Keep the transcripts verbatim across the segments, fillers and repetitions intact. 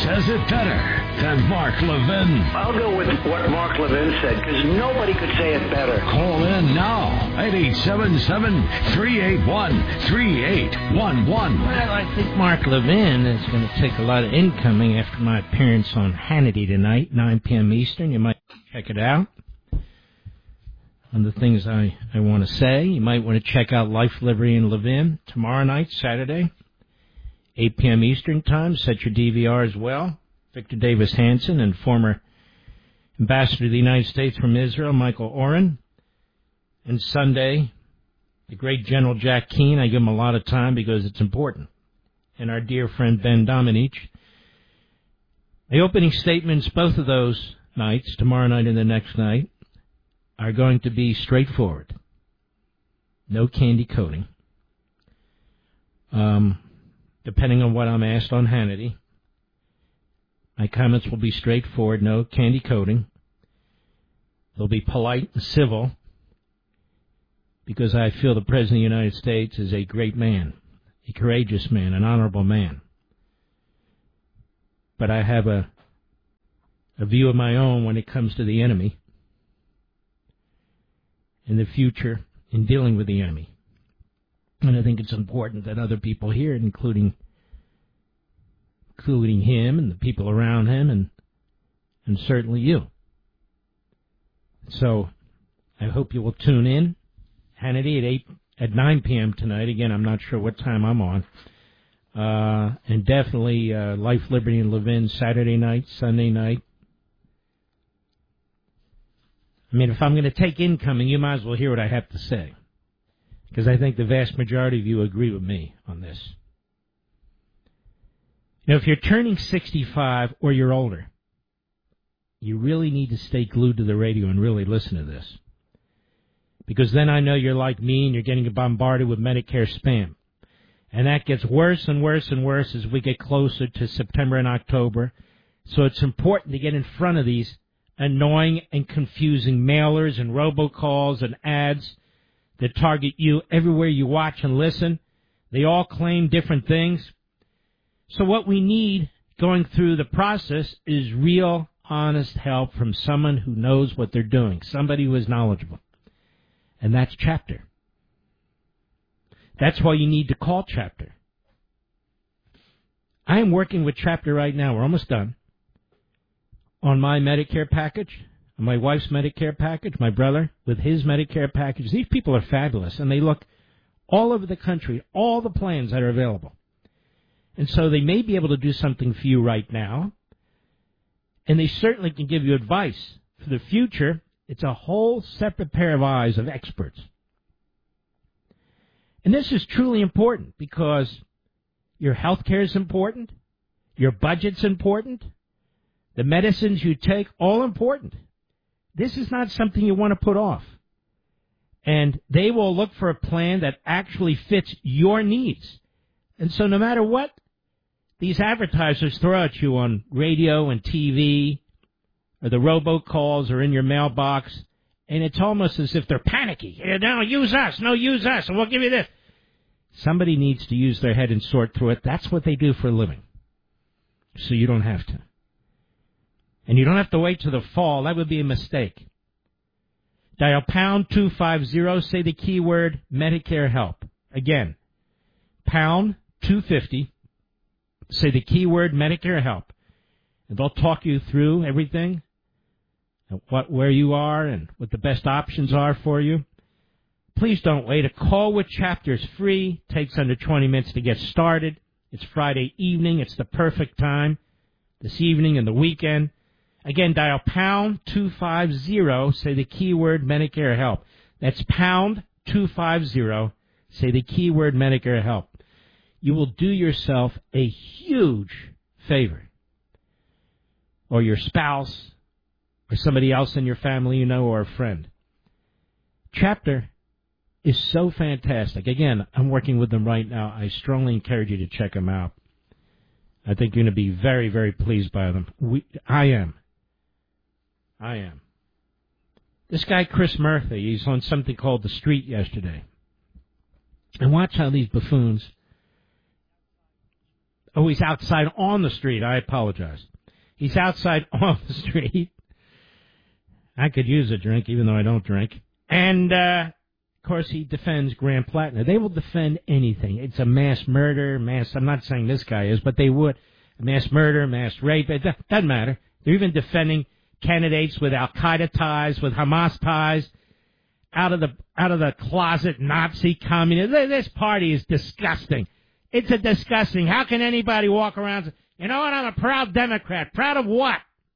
says it better than Mark Levin. I'll go with what Mark Levin said, because nobody could say it better. Call in now at eight seven seven, three eight one, three eight one one. Well, I think Mark Levin is going to take a lot of incoming after my appearance on Hannity tonight, nine p.m. Eastern. You might check it out. On the things I, I want to say, you might want to check out Life, Liberty, and Levin tomorrow night, Saturday, eight p.m. Eastern Time. Set your D V R as well. Victor Davis Hanson and former Ambassador to the United States from Israel, Michael Oren. And Sunday, the great General Jack Keane. I give him a lot of time because it's important. And our dear friend Ben Domenech. The opening statements, both of those nights, tomorrow night and the next night, are going to be straightforward. No candy coating. Um, depending on what I'm asked on Hannity. My comments will be straightforward, no candy coating. They'll be polite and civil because I feel the President of the United States is a great man, a courageous man, an honorable man. But I have a, a view of my own when it comes to the enemy and the future in dealing with the enemy. And I think it's important that other people hear it, including including him and the people around him and and certainly you. So I hope you will tune in. Hannity at eight at nine p.m. tonight. Again, I'm not sure what time I'm on. Uh, and definitely uh, Life, Liberty, and Levin Saturday night, Sunday night. I mean, if I'm going to take incoming, you might as well hear what I have to say. Because I think the vast majority of you agree with me on this. Now, if you're turning sixty-five or you're older, you really need to stay glued to the radio and really listen to this. Because then I know you're like me and you're getting bombarded with Medicare spam. And that gets worse and worse and worse as we get closer to September and October. So it's important to get in front of these annoying and confusing mailers and robocalls and ads that target you everywhere you watch and listen. They all claim different things. So what we need going through the process is real, honest help from someone who knows what they're doing, somebody who is knowledgeable. And that's Chapter. That's why you need to call Chapter. I am working with Chapter right now. We're almost done. On my Medicare package, on my wife's Medicare package, my brother with his Medicare package. These people are fabulous, and they look all over the country, all the plans that are available. And so they may be able to do something for you right now, and they certainly can give you advice for the future. It's a whole separate pair of eyes of experts. And this is truly important because your health care is important, your budget's important, the medicines you take, all important. This is not something you want to put off. And they will look for a plan that actually fits your needs. And so no matter what these advertisers throw at you on radio and T V, or the robocalls or in your mailbox, and it's almost as if they're panicky. No, use us. No, use us, and we'll give you this. Somebody needs to use their head and sort through it. That's what they do for a living. So you don't have to. And you don't have to wait till the fall. That would be a mistake. Dial pound two five zero, say the keyword Medicare help. Again, pound two fifty, say the keyword Medicare help. And they'll talk you through everything, and what, where you are and what the best options are for you. Please don't wait. A call with Chapter is free. Takes under twenty minutes to get started. It's Friday evening. It's the perfect time. This evening and the weekend. Again, dial pound two five zero, say the keyword Medicare help. That's pound two five zero, say the keyword Medicare help. You will do yourself a huge favor. Or your spouse, or somebody else in your family you know, or a friend. Chapter is so fantastic. Again, I'm working with them right now. I strongly encourage you to check them out. I think you're going to be very, very pleased by them. We, I am. I am. This guy, Chris Murphy, he's on something called The Street yesterday. And watch how these buffoons Oh, he's outside on the street. I apologize. He's outside on the street. I could use a drink, even though I don't drink. And, uh, of course, he defends Graham Plattner. They will defend anything. It's a mass murder, mass, I'm not saying this guy is, but they would. Mass murder, mass rape, it doesn't matter. They're even defending candidates with Al-Qaeda ties, with Hamas ties, out of the out of the closet Nazi communist. This party is disgusting. It's a disgusting. How can anybody walk around and say, you know what, I'm a proud Democrat. Proud of what?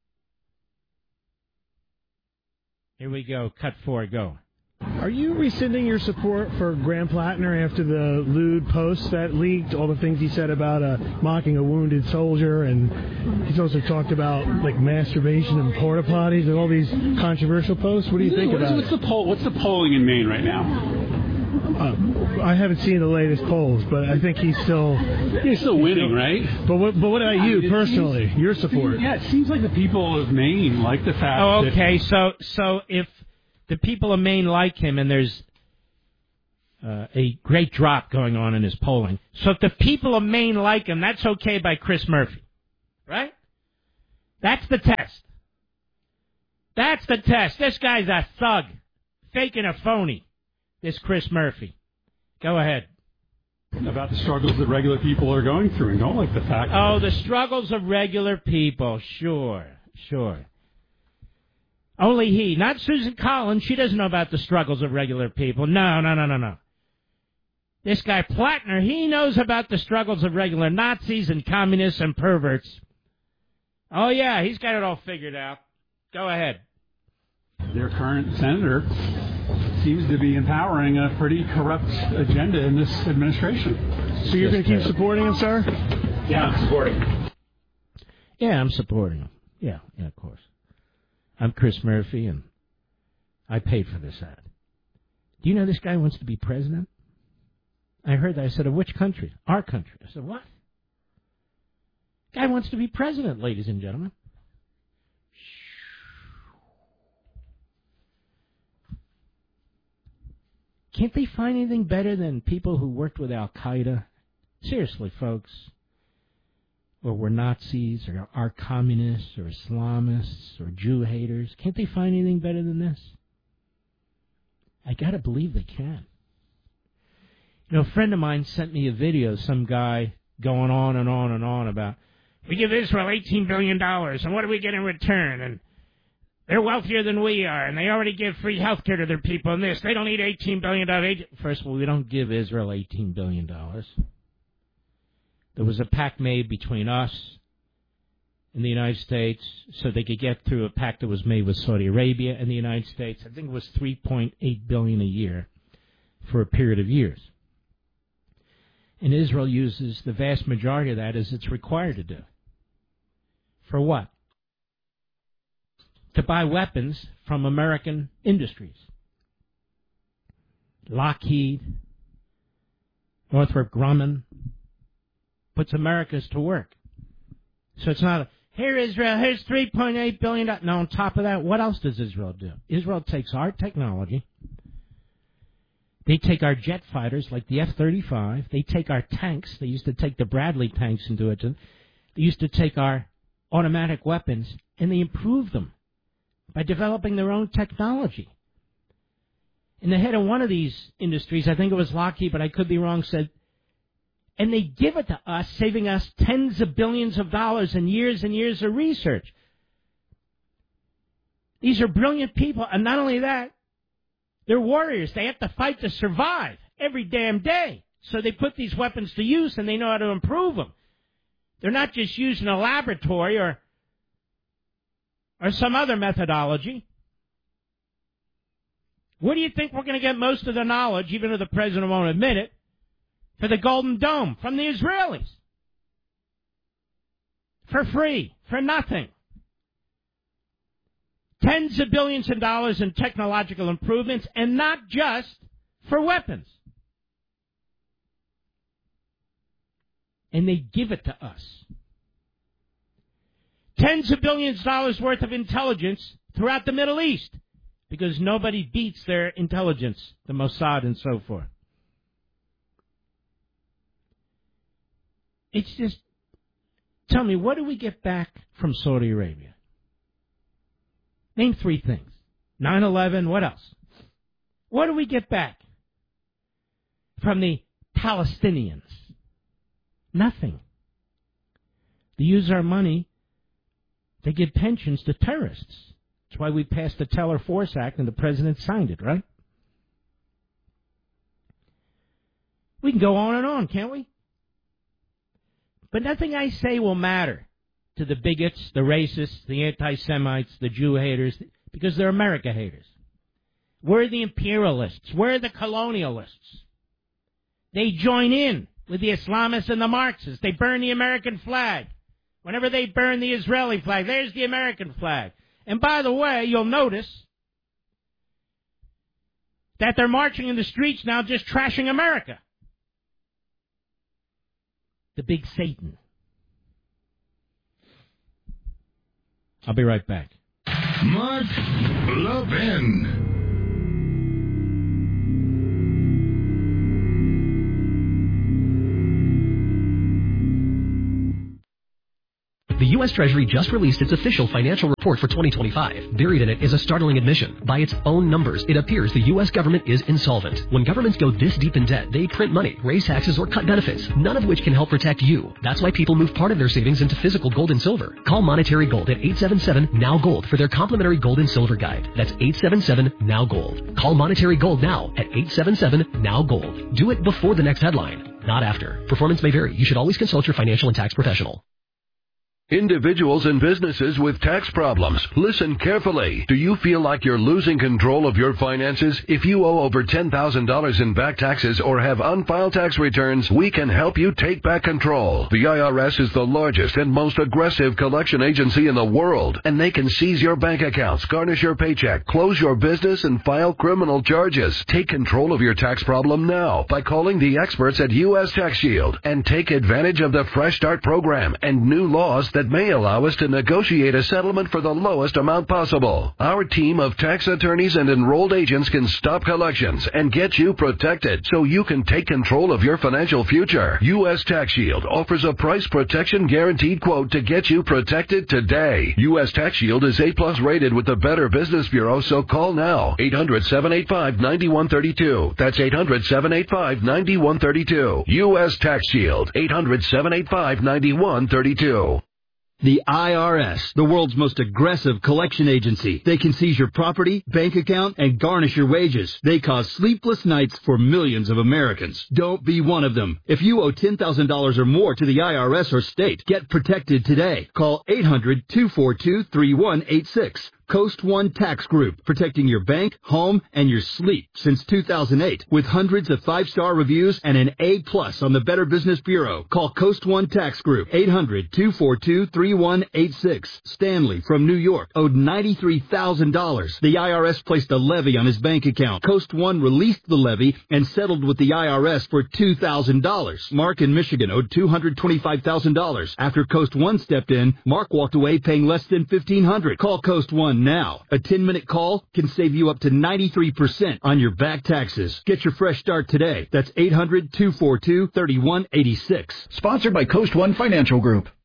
Here we go. Cut four, go. Are you rescinding your support for Graham Plattner after the lewd posts that leaked, all the things he said about uh, mocking a wounded soldier, and he's also talked about like masturbation and porta potties and all these controversial posts? What do you think what's, about what's it? The poll, what's the polling in Maine right now? Uh, I haven't seen the latest polls, but I think he's still he's still winning, right? But what, but what about yeah, you I mean, personally? Seems, your support? Yeah, it seems like the people of Maine like the fact. Oh, okay. That, so so if the people of Maine like him, and there's uh, a great drop going on in his polling. So if the people of Maine like him, that's okay by Chris Murphy, right? That's the test. That's the test. This guy's a thug, faking a phony. This Chris Murphy. Go ahead. About the struggles that regular people are going through and don't like the fact. Oh, the struggles of regular people. Sure, sure. Only he, not Susan Collins. She doesn't know about the struggles of regular people. No, no, no, no, no. This guy Plattner, he knows about the struggles of regular Nazis and communists and perverts. Oh, yeah, he's got it all figured out. Go ahead. Their current senator seems to be empowering a pretty corrupt agenda in this administration. So you're going to keep supporting him, sir? Yeah, I'm supporting him. Yeah, I'm supporting him. Yeah, yeah, of course. I'm Chris Murphy, and I paid for this ad. Do you know this guy wants to be president? I heard that. I said, of which country? Our country. I said, what? Guy wants to be president, ladies and gentlemen. Can't they find anything better than people who worked with Al-Qaeda? Seriously, folks. Or were Nazis, or are communists, or Islamists, or Jew haters. Can't they find anything better than this? I gotta believe they can. You know, a friend of mine sent me a video, some guy going on and on and on about, we give Israel eighteen billion dollars, and what do we get in return? And they're wealthier than we are, and they already give free health care to their people and this. They don't need eighteen billion dollars. First of all, we don't give Israel eighteen billion dollars. There was a pact made between us and the United States so they could get through a pact that was made with Saudi Arabia and the United States. I think it was three point eight billion dollars a year for a period of years. And Israel uses the vast majority of that as it's required to do. For what? To buy weapons from American industries. Lockheed, Northrop Grumman, puts America's to work. So it's not, a, here Israel, here's three point eight billion dollars. Now on top of that, what else does Israel do? Israel takes our technology. They take our jet fighters like the F thirty-five. They take our tanks. They used to take the Bradley tanks into it. They used to take our automatic weapons, and they improve them by developing their own technology. And the head of one of these industries, I think it was Lockheed, but I could be wrong, said, and they give it to us, saving us tens of billions of dollars and years and years of research. These are brilliant people, and not only that, they're warriors. They have to fight to survive every damn day. So they put these weapons to use, and they know how to improve them. They're not just used in a laboratory or, or some other methodology. Where do you think we're going to get most of the knowledge, even if the president won't admit it, for the Golden Dome? From the Israelis. For free. For nothing. Tens of billions of dollars in technological improvements, and not just for weapons. And they give it to us. Tens of billions of dollars worth of intelligence throughout the Middle East, because nobody beats their intelligence, the Mossad and so forth. It's just Tell me, what do we get back from Saudi Arabia? Name three things. nine eleven, what else? What do we get back from the Palestinians? Nothing. They use our money to give pensions to terrorists. That's why we passed the Teller Force Act and the president signed it, right? We can go on and on, can't we? But nothing I say will matter to the bigots, the racists, the anti-Semites, the Jew haters, because they're America haters. We're the imperialists. We're the colonialists. They join in with the Islamists and the Marxists. They burn the American flag. Whenever they burn the Israeli flag, there's the American flag. And by the way, you'll notice that they're marching in the streets now just trashing America. The big Satan. I'll be right back. Mark Levin. The U S Treasury just released its official financial report for twenty twenty-five. Buried in it is a startling admission. By its own numbers, it appears the U S government is insolvent. When governments go this deep in debt, they print money, raise taxes, or cut benefits, none of which can help protect you. That's why people move part of their savings into physical gold and silver. Call Monetary Gold at eight seven seven, N O W Gold for their complimentary gold and silver guide. That's eight seven seven, N O W Gold. Call Monetary Gold now at eight seven seven, N O W Gold. Do it before the next headline, not after. Performance may vary. You should always consult your financial and tax professional. Individuals and businesses with tax problems, listen carefully. Do you feel like you're losing control of your finances? If you owe over ten thousand dollars in back taxes or have unfiled tax returns, we can help you take back control. The I R S is the largest and most aggressive collection agency in the world, and they can seize your bank accounts, garnish your paycheck, close your business, and file criminal charges. Take control of your tax problem now by calling the experts at U S Tax Shield and take advantage of the Fresh Start program and new laws that that may allow us to negotiate a settlement for the lowest amount possible. Our team of tax attorneys and enrolled agents can stop collections and get you protected so you can take control of your financial future. U S Tax Shield offers a price protection guaranteed quote to get you protected today. U S Tax Shield is A plus rated with the Better Business Bureau, so call now. eight hundred, seven eight five, nine one three two. That's eight hundred, seven eight five, nine one three two. U S Tax Shield. eight hundred, seven eight five, nine one three two. The I R S, the world's most aggressive collection agency. They can seize your property, bank account, and garnish your wages. They cause sleepless nights for millions of Americans. Don't be one of them. If you owe ten thousand dollars or more to the I R S or state, get protected today. Call eight hundred, two four two, three one eight six. Coast One Tax Group, protecting your bank, home, and your sleep since two thousand eight. With hundreds of five-star reviews and an A plus on the Better Business Bureau. Call Coast One Tax Group, eight hundred, two four two, three one eight six. Stanley from New York owed ninety-three thousand dollars. The I R S placed a levy on his bank account. Coast One released the levy and settled with the I R S for two thousand dollars. Mark in Michigan owed two hundred twenty-five thousand dollars. After Coast One stepped in, Mark walked away paying less than fifteen hundred dollars. Call Coast One now. A ten-minute call can save you up to ninety-three percent on your back taxes. Get your fresh start today. That's eight hundred, two four two, three one eight six. Sponsored by Coast One Financial Group.